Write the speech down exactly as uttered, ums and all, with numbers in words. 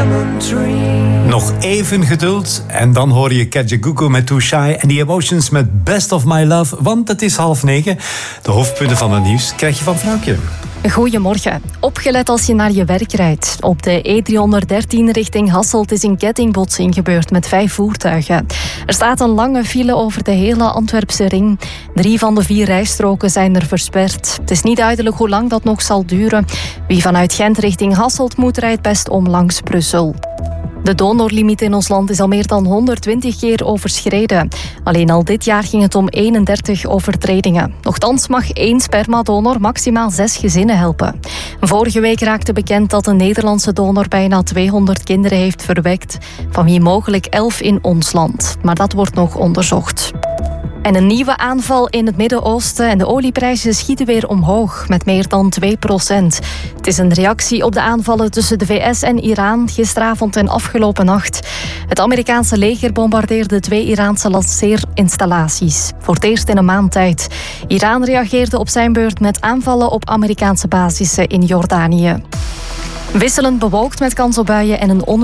lemon tree. Nog even geduld en dan hoor je Kajagoogoo met Too Shy en The Emotions met Best of My Love, want het is half negen. De hoofdpunten van het nieuws krijg je van Vrouwtje. Goedemorgen. Opgelet als je naar je werk rijdt. Op de E driehonderddertien richting Hasselt is een kettingbotsing gebeurd met vijf voertuigen. Er staat een lange file over de hele Antwerpse ring. Drie van de vier rijstroken zijn er versperd. Het is niet duidelijk hoe lang dat nog zal duren. Wie vanuit Gent richting Hasselt moet, rijdt best om langs Brussel. De donorlimiet in ons land is al meer dan honderdtwintig keer overschreden. Alleen al dit jaar ging het om eenendertig overtredingen. Nochtans mag één spermadonor maximaal zes gezinnen helpen. Vorige week raakte bekend dat een Nederlandse donor bijna tweehonderd kinderen heeft verwekt, van wie mogelijk elf in ons land. Maar dat wordt nog onderzocht. En een nieuwe aanval in het Midden-Oosten en de olieprijzen schieten weer omhoog met meer dan twee procent. Het is een reactie op de aanvallen tussen de V S en Iran gisteravond en afgelopen nacht. Het Amerikaanse leger bombardeerde twee Iraanse lanceerinstallaties. Voor het eerst in een maand tijd. Iran reageerde op zijn beurt met aanvallen op Amerikaanse basissen in Jordanië. Wisselend bewolkt met kans op buien en een onweer.